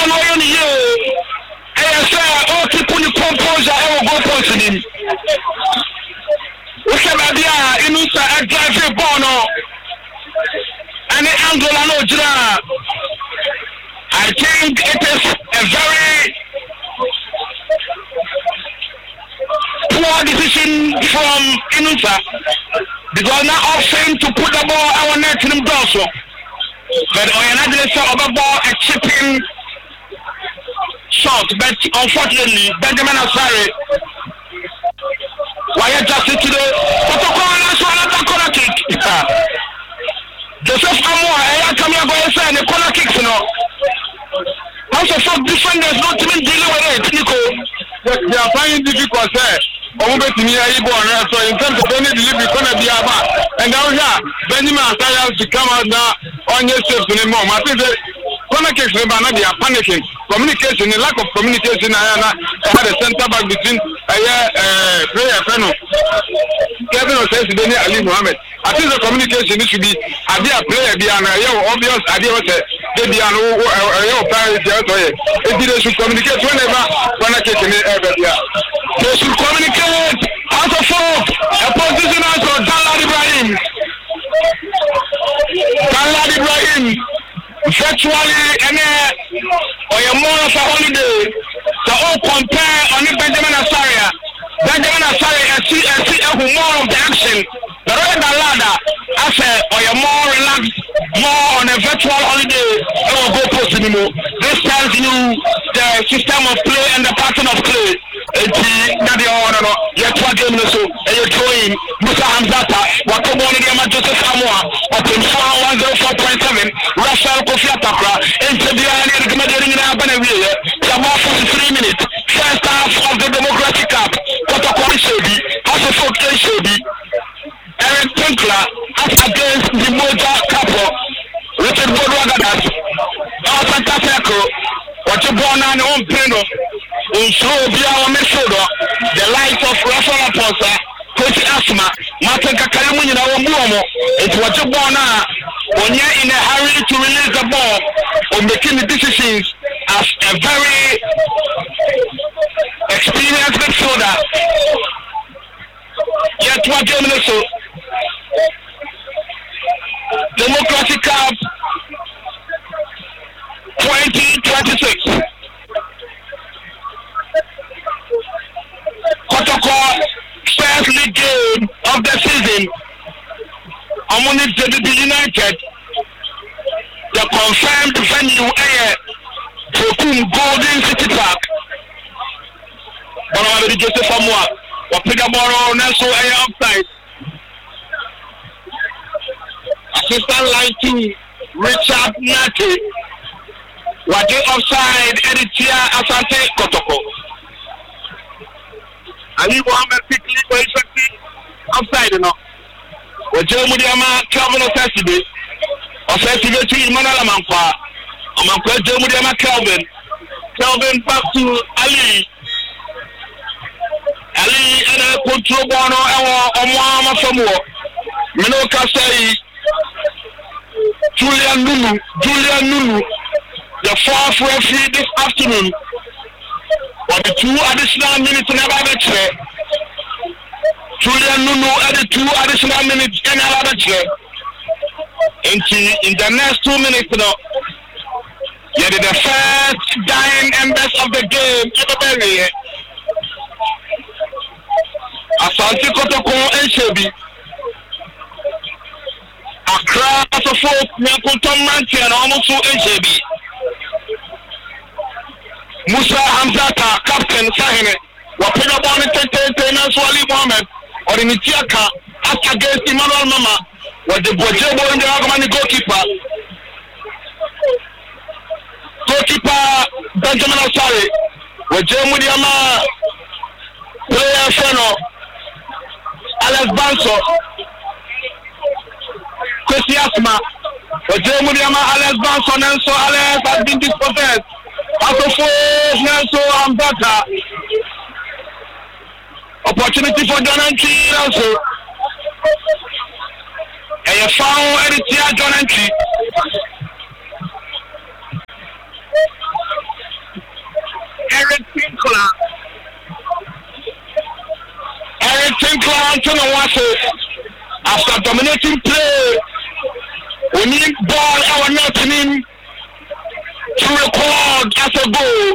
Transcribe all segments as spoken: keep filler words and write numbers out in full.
no yen ye e say o keep the composure e go post him o say ba dia inu sa drive ball no any angle no jira. I think it is a very poor decision from Inusa because now option to put the ball our net in the also. But Oyanadele saw the ball a chipping shot, but unfortunately Benjamin Asare why just to the protocol corner kick. Joseph Amoa, I come here by saying the corner kicks, you know. Also, for defenders not even dealing with it, Nico. They are finding difficult, sir. Over to me, I so in terms of any delivery, going to be about. And now, yeah, Benjamin Asaya to come out now on your steps anymore. I think the corner kicks, they are panicking. Communication, the lack of communication, I had a center back between a player, Feno. Kevin says to Ali Mohammed. I think the communication needs to be a player, be an obvious idea what they be an parity. They should communicate whenever when I get in the area. They should communicate out of folk. A position also Dalad Ibrahim. Dalad Ibrahim virtually and or a more of a holiday. So all compare on Benjamin Asaria. Benjamin Asaria and see and see more of the action. The Red Alada, I said, or you're more relaxed, more on a virtual holiday, it will go post anymore. This tells you the system of play and the pattern of play. It's not the order, you're trying to so, and you're throwing Musa Hamzata, what come on in the Joseph Samoa, up in one oh four point seven, Russell Kofi Atakra, into the area of the in Abanavia, Jamal forty-three minutes, first half of the Democratic Cup, Protocol Shobi, House of Folk Shobi. Eric Tinkler as against the Moja couple, Richard Bodwagadas, Alpha Circle, what you born on your own pino, in Slovia, Mesodo, the light of Rafael Aposa, Coach Asma, Martin Kakalimun in our Muomo, it's what you born on when you're in a hurry to release the ball or making the decisions as a very experienced midfielder. Yet what you know. Democratic Cup twenty twenty-six. Kotoko first league game of the season. Among the United, the confirmed venue air Tokum Golden City Park. But Joseph Amoa, what Pigaboro Nelson air outside. Assistant line two, Richard Nati. What they offside, Editia Asante Kotoko. Ali Mohammed quickly for effective offside, you know. What Joe Mudiama, Calvin Osesibe, Osesibe to Emmanuel Amankwa, Amankwa Joe Mudiama, Calvin, Calvin back to Ali. Ali and a control bono, and Omwama from war. Minoka say. Julian Nunu, Julian Nunu, the fourth referee this afternoon, for the two additional minutes in another chair. Julian Nunu added two additional minutes in another chair. In the next two minutes, you know, you did the first dying embers of the game ever buried. Asante Kotoko and Shebi. Accra to folk, Nyakutom Manti and almost to H A B. Musa Hamzata, Captain Sahine, Wapega Bonnet, Tenants Wali Mohammed, or in Itiaka, as against Emmanuel Mama, was the Bojebo and the Agmani goalkeeper. Goalkeeper Benjamin Osari, with Jemudiama, player Feno, Alex Banso. Kwesi Asma, Ojemudiama Alex Banson Nelson Alex has been dispossessed. Asofo Nelson Ambata. Opportunity for John Entry also. And you found Editia John Entry. Mountain and Wasso after dominating play. We need ball our team to record as a goal.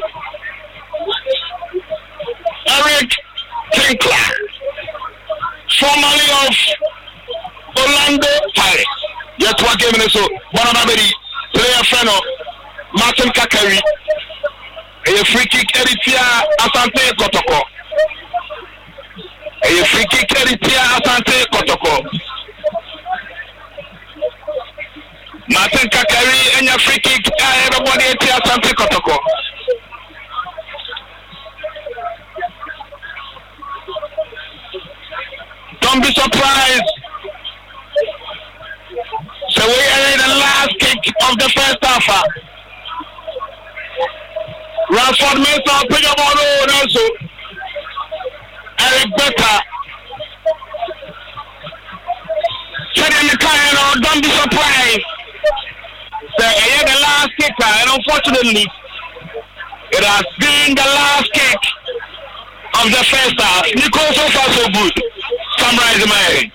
Eric Tinkler, formerly of Orlando Pirates. Yet what game is so one of the player friend of Martin Kakari. A free kick Eritia Asante Kotoko. A free kick Eritia Asante Kotoko. Martin Kakari and a free kick everybody Eritia Asante Kotoko. Don't be surprised. So we are in the last kick of the first half. Ransford Mensah pick up on road also. Eric Becker. Teddy Mikhail, don't be surprised. So I had the last kicker, and unfortunately, it has been the last kick of the first half. Nico, so far so good. Summarize my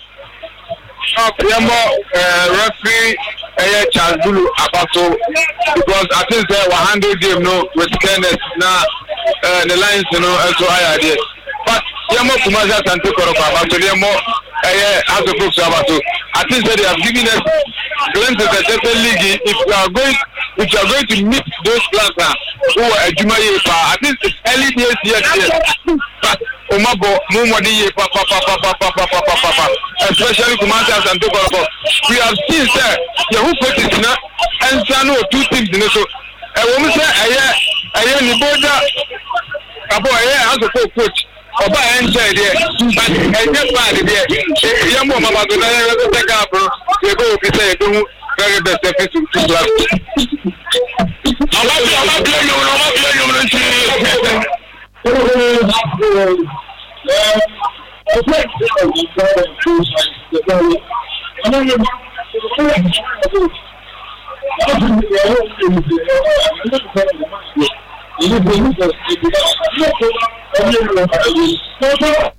uh, referee uh, Charles Bulu Abaso, because I think they were handled him no with kindness now uh, the lines you know also I did. But Yamo Kumaza Santo Koropa, but Yamo as a book Abaso. I think that they have given us glimpses at the league. If you are going if you are going to meet those players who are Jumaye, I think it's early days yet. But Omabo, Mumadi, Papa, Papa, Papa, Papa, Papa, especially Commander and Tokoro. We have seen, sir, the who put it now, and Sano, two teams in the show. A woman said, I am the border, a boy, as a coach. Oba enjoy there, but I just find it there. Young woman, I'm going to take up. You go to say, do very best efforts to class. I'm not playing you, I'm not playing you. Thank you.